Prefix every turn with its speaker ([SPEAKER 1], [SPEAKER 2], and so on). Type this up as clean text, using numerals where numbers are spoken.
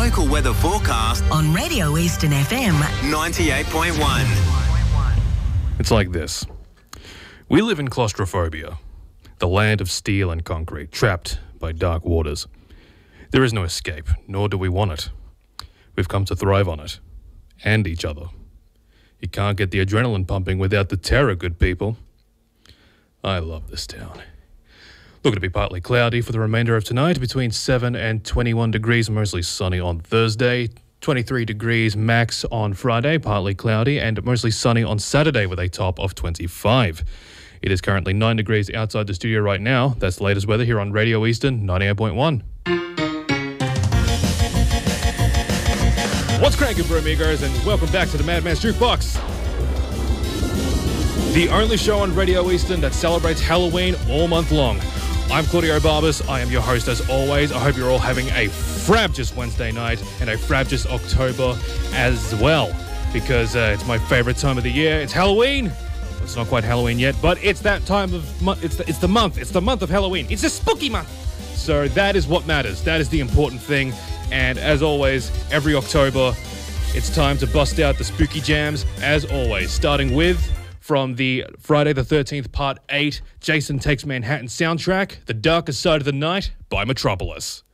[SPEAKER 1] local weather forecast
[SPEAKER 2] on Radio Eastern FM
[SPEAKER 1] 98.1.
[SPEAKER 3] It's like this. We live in claustrophobia, the land of steel and concrete, trapped by dark waters. There is no escape, nor do we want it. We've come to thrive on it, and each other. You can't get the adrenaline pumping without the terror, good people. I love this town. Looking to be partly cloudy for the remainder of tonight, between 7 and 21 degrees, mostly sunny on Thursday, 23 degrees max on Friday, partly cloudy, and mostly sunny on Saturday with a top of 25. It is currently 9 degrees outside the studio right now. That's the latest weather here on Radio Eastern 98.1. What's cracking, bro amigos, and welcome back to the Madman's Jukebox. The only show on Radio Eastern that celebrates Halloween all month long. I'm Claudio Barbas. I am your host as always. I hope you're all having a frabjous Wednesday night and a frabjous October as well, because it's my favorite time of the year. It's Halloween. It's not quite Halloween yet, but it's that time of month. It's the month of Halloween. It's a spooky month. So that is what matters. That is the important thing. And as always, every October, it's time to bust out the spooky jams, as always, starting with, from the Friday the 13th Part 8 Jason Takes Manhattan soundtrack, The Darkest Side of the Night by Metropolis.